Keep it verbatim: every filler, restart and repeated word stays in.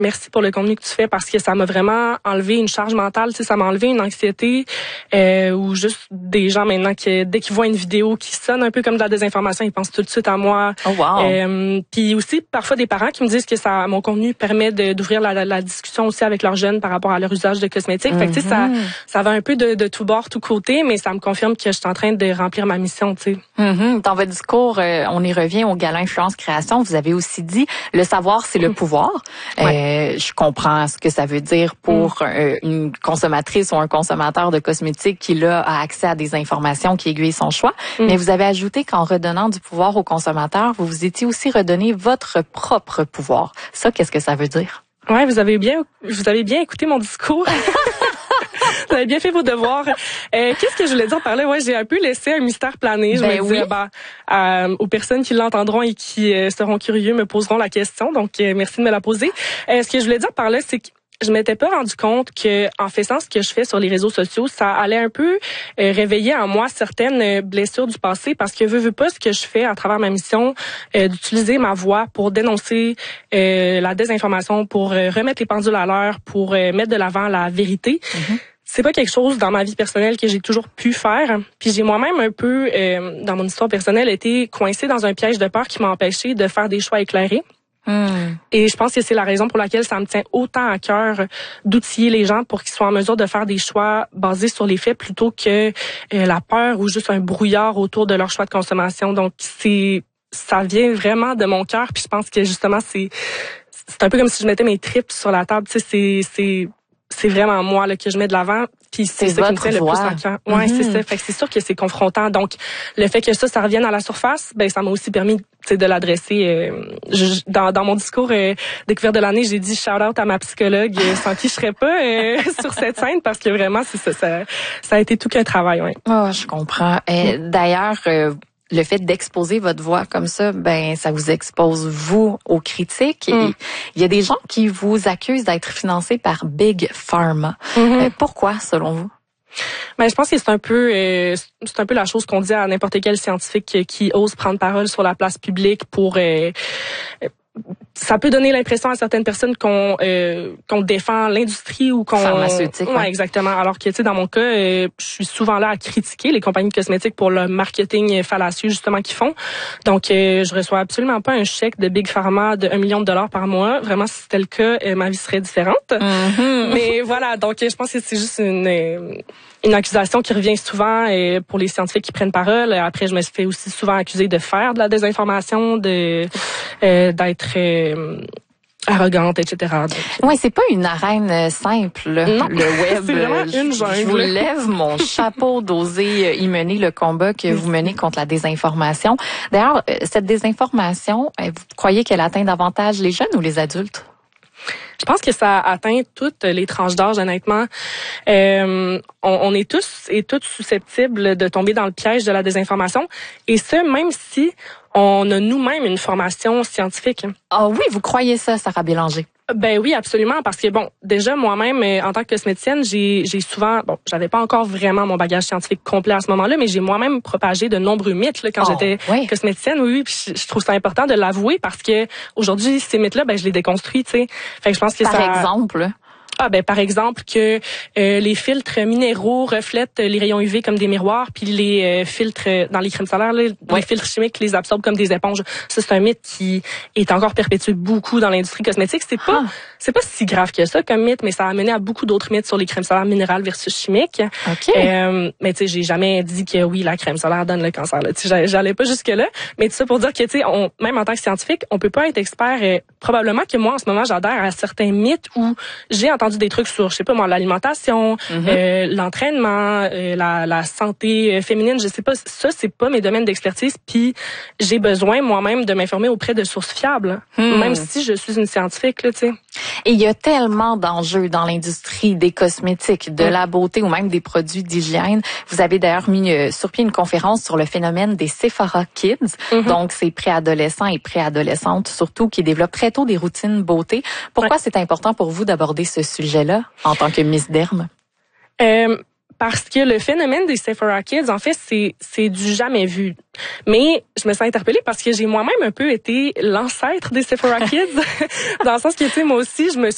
merci pour le contenu que tu fais parce que ça m'a vraiment enlevé une charge mentale, tu sais, ça m'a enlevé une anxiété euh, ou juste des gens maintenant qui dès qu'ils voient une vidéo qui sonne un peu comme de la désinformation, ils pensent tout de suite à moi. Oh wow. Euh, puis aussi parfois des parents qui me disent que ça mon contenu permet de, d'ouvrir la, la, la discussion aussi avec leurs jeunes par rapport à leur usage de cosmétiques. Mm-hmm. Fait que tu sais ça ça va un peu de, de tout bord, tout côté, mais ça me confirme que je suis en train de remplir ma mission, tu sais. Mm-hmm. Dans votre discours, euh, on y revient au Gala Influence Création, vous avez aussi dit le savoir c'est le pouvoir. Ouais. Euh, je comprends ce que ça veut dire pour mm. euh, une consommatrice ou un consommateur de cosmétiques qui là a accès à des informations qui aiguillent son choix, mm. mais vous avez ajouté qu'en redonnant du pouvoir aux consommateurs, vous vous étiez aussi redonné votre propre pouvoir. Ça, qu'est-ce que ça veut dire? Ouais, vous avez bien vous avez bien écouté mon discours. Vous avez bien fait vos devoirs. Euh, qu'est-ce que je voulais dire par là? Ouais, j'ai un peu laissé un mystère planer. Je ben me oui. disais, bah, euh, aux personnes qui l'entendront et qui euh, seront curieux me poseront la question. Donc, euh, merci de me la poser. Euh, ce que je voulais dire par là, c'est que je m'étais pas rendu compte que en faisant ce que je fais sur les réseaux sociaux, ça allait un peu euh, réveiller en moi certaines blessures du passé parce que veux veux pas ce que je fais à travers ma mission euh, d'utiliser ma voix pour dénoncer euh, la désinformation, pour euh, remettre les pendules à l'heure, pour euh, mettre de l'avant la vérité. Mm-hmm. C'est pas quelque chose dans ma vie personnelle que j'ai toujours pu faire. Puis j'ai moi-même un peu, euh, dans mon histoire personnelle, été coincée dans un piège de peur qui m'a empêchée de faire des choix éclairés. Hmm. Et je pense que c'est la raison pour laquelle ça me tient autant à cœur d'outiller les gens pour qu'ils soient en mesure de faire des choix basés sur les faits plutôt que euh, la peur ou juste un brouillard autour de leur choix de consommation. Donc c'est ça vient vraiment de mon cœur. Puis je pense que justement c'est c'est un peu comme si je mettais mes tripes sur la table. Tu sais, c'est c'est c'est vraiment moi là que je mets de l'avant, puis c'est, c'est ça qui me fait le plus à cœur. Ouais, mm-hmm. c'est ça. Fait que c'est sûr que c'est confrontant. Donc le fait que ça ça revienne à la surface, ben ça m'a aussi permis tu sais de l'adresser euh, je, dans dans mon discours euh, découverte de l'année, j'ai dit shout out à ma psychologue euh, sans qui je serais pas euh, sur cette scène parce que vraiment c'est ça ça, ça a été tout qu'un travail, ouais. Oh, je comprends. Et d'ailleurs euh, le fait d'exposer votre voix comme ça, ben ça vous expose vous aux critiques. Mm. Il y a des gens qui vous accusent d'être financés par Big Pharma. Mm-hmm. Euh, pourquoi, selon vous? Ben je pense que c'est un peu euh, c'est un peu la chose qu'on dit à n'importe quel scientifique qui ose prendre parole sur la place publique pour euh, ça peut donner l'impression à certaines personnes qu'on euh, qu'on défend l'industrie ou qu'on pharmaceutique. Ouais, ouais, exactement. Alors que tu sais dans mon cas, euh, je suis souvent là à critiquer les compagnies de cosmétiques pour le marketing fallacieux justement qu'ils font. Donc euh, je reçois absolument pas un chèque de Big Pharma de un million de dollars par mois. Vraiment si c'était le cas, euh, ma vie serait différente. Mm-hmm. Mais voilà, donc je pense que c'est juste une euh, une accusation qui revient souvent euh, pour les scientifiques qui prennent parole. Après, je me fais aussi souvent accuser de faire de la désinformation, de euh, d'être euh, arrogante, et cetera. Donc, ouais, c'est pas une arène simple, non, le web. C'est vraiment une jungle. Je vous lève mon chapeau d'oser y mener le combat que vous menez contre la désinformation. D'ailleurs, cette désinformation, vous croyez qu'elle atteint davantage les jeunes ou les adultes? Je pense que ça atteint toutes les tranches d'âge, honnêtement. Euh, on, on est tous et toutes susceptibles de tomber dans le piège de la désinformation. Et ce, même si on a nous-mêmes une formation scientifique. Ah oui, vous croyez ça, Sarah Bélanger? Ben oui, absolument, parce que bon, déjà moi-même en tant que cosméticienne, j'ai j'ai souvent bon, j'avais pas encore vraiment mon bagage scientifique complet à ce moment-là, mais j'ai moi-même propagé de nombreux mythes là, quand oh, j'étais oui. cosméticienne. Oui, oui, puis je, je trouve ça important de l'avouer parce que aujourd'hui ces mythes-là, ben je les déconstruis, tu sais. Fait que je pense que Par ça. Par exemple. Ah ben par exemple que euh, les filtres minéraux reflètent les rayons U V comme des miroirs, puis les euh, filtres dans les crèmes solaires, là, ouais. les filtres chimiques les absorbent comme des éponges. Ça c'est un mythe qui est encore perpétué beaucoup dans l'industrie cosmétique. C'est pas ah. c'est pas si grave que ça comme mythe, mais ça a amené à beaucoup d'autres mythes sur les crèmes solaires minérales versus chimiques. Okay. Euh, mais tu sais, j'ai jamais dit que oui la crème solaire donne le cancer. Là, tu sais, j'allais pas jusque là. Mais tout ça pour dire que tu sais, on même en tant que scientifique, on peut pas être expert. Euh, probablement que moi en ce moment j'adhère à certains mythes où j'ai entendu des trucs sur, je sais pas moi, l'alimentation, mm-hmm. euh, l'entraînement, euh, la, la santé féminine, je sais pas, ça c'est pas mes domaines d'expertise, puis j'ai besoin moi-même de m'informer auprès de sources fiables, mm. même si je suis une scientifique là, tu sais. Et il y a tellement d'enjeux dans l'industrie des cosmétiques, de mm. la beauté ou même des produits d'hygiène. Vous avez d'ailleurs mis euh, sur pied une conférence sur le phénomène des Sephora Kids, mm-hmm. donc ces préadolescents et préadolescentes surtout qui développent très tôt des routines beauté. Pourquoi ouais. c'est important pour vous d'aborder ce sujet-là en tant que Miss Derme? Euh, parce que le phénomène des Sephora Kids, en fait, c'est c'est du jamais vu. Mais je me sens interpellée parce que j'ai moi-même un peu été l'ancêtre des Sephora Kids, dans le sens que, tu sais, moi aussi, je me